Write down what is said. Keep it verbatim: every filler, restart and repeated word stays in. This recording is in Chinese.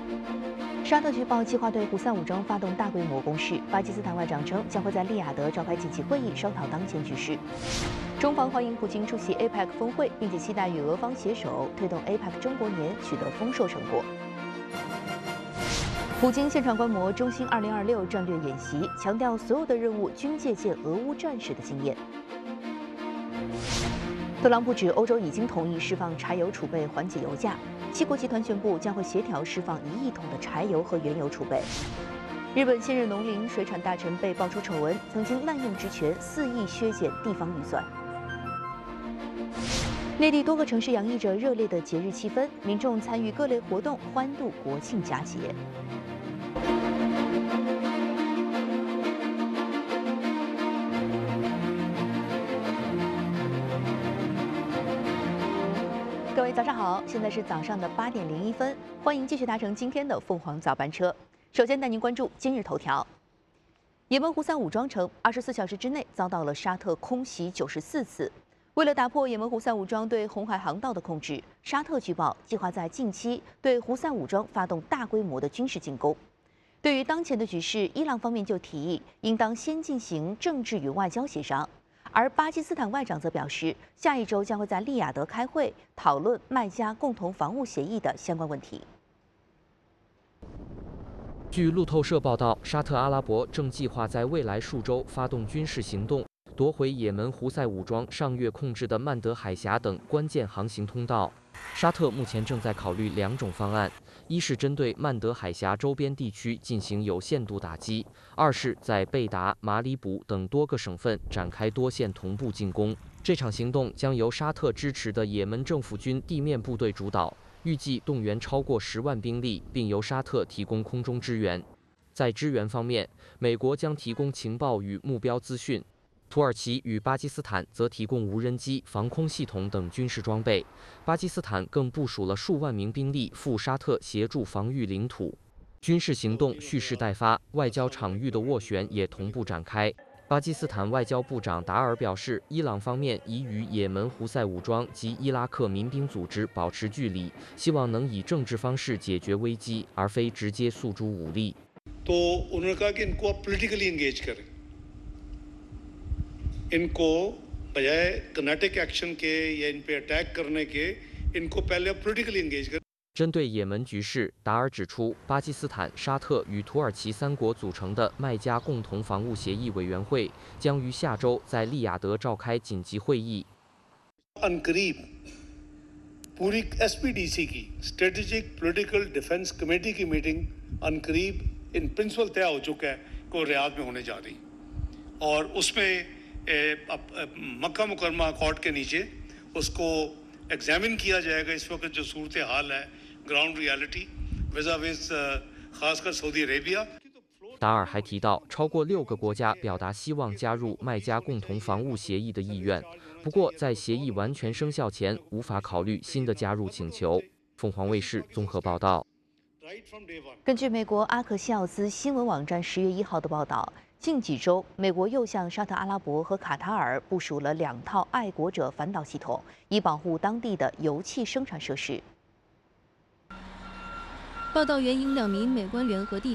沙特据报计划对胡塞武装发动大规模攻势。巴基斯坦外长称将会在利雅得召开紧急会议，商讨当前局势。中方欢迎普京出席 A P E C 峰会，并且期待与俄方携手推动 A P E C 中国年取得丰硕成果。普京现场观摩中兴二零二六战略演习，强调所有的任务均借鉴俄乌战士的经验。特朗普指欧洲已经同意释放柴油储备，缓解油价。七国集团宣布将会协调释放一亿桶的柴油和原油储备。日本现任农林水产大臣被爆出丑闻，曾经滥用职权，肆意削减地方预算。内地多个城市洋溢着热烈的节日气氛，民众参与各类活动，欢度国庆佳节。各位早上好，现在是早上的八点零一分，欢迎继续搭乘今天的凤凰早班车。首先带您关注今日头条：也门胡塞武装称，二十四小时之内遭到了沙特空袭九十四次。为了打破也门胡塞武装对红海航道的控制，沙特据报计划在近期对胡塞武装发动大规模的军事进攻。对于当前的局势，伊朗方面就提议应当先进行政治与外交协商。而巴基斯坦外长则表示，下一周将会在利雅得开会，讨论麦加共同防务协议的相关问题。 据路透社报道，沙特阿拉伯正计划在未来数周发动军事行动，夺回也门胡塞武装上月控制的曼德海峡等关键航行通道。沙特目前正在考虑两种方案：一是针对曼德海峡周边地区进行有限度打击；二是在贝达、马里卜等多个省份展开多线同步进攻。这场行动将由沙特支持的也门政府军地面部队主导，预计动员超过十万兵力，并由沙特提供空中支援。在支援方面，美国将提供情报与目标资讯。土耳其与巴基斯坦则提供无人机、防空系统等军事装备，巴基斯坦更部署了数万名兵力赴沙特协助防御领土。军事行动蓄势待发，外交场域的斡旋也同步展开。巴基斯坦外交部长达尔表示，伊朗方面已与也门胡塞武装及伊拉克民兵组织保持距离，希望能以政治方式解决危机，而非直接诉诸武力。 इनको बजाय kinetic action के या इन पे अटैक करने के इनको पहले पॉलिटिकली एंगेज कर。 针对也门局势，达尔指出，巴基斯坦、沙特与土耳其三国组成的麦加共同防务协议委员会将于下周在利雅得召开紧急会议。 अनकरीब पूरी एस पी डी सी की स्ट्रेटेजिक पॉलिटिकल डिफेंस कमेटी की मीटिंग अनकरीब इन प्रिंसिपल तय हो चुका है को रियाद में होने जा रही और उसमें मक्का मुकरमा अकॉर्ड के नीचे उसको एग्जामिन किया जाएगा इस वक्त जो सूरत हाल है ग्राउंड रियलिटी विजा विज खासकर सऊदी अरेबिया。 达尔还提到，超过六个国家表达希望加入麦加共同防务协议的意愿，不过在协议完全生效前，无法考虑新的加入请求。凤凰卫视综合报道。 根据美国阿克西奥斯新闻网站十月一号的报道，近几周，美国又向沙特阿拉伯和卡塔尔部署了两套爱国者反导系统，以保护当地的油气生产设施。 报道援引两名美官员和地